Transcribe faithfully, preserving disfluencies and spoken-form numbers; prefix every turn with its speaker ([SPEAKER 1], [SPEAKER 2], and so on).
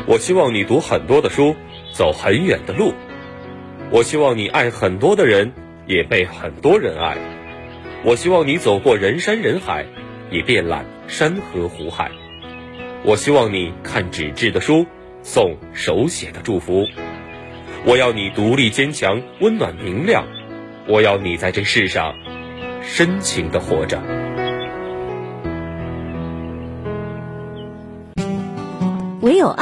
[SPEAKER 1] 我希望你读很多的书，走很远的路。我希望你爱很多的人，也被很多人爱。我希望你走过人山人海，也遍览山河湖海。我希望你看纸质的书，送手写的祝福。我要你独立坚强，温暖明亮。我要你在这世上深情地活着。
[SPEAKER 2] 唯有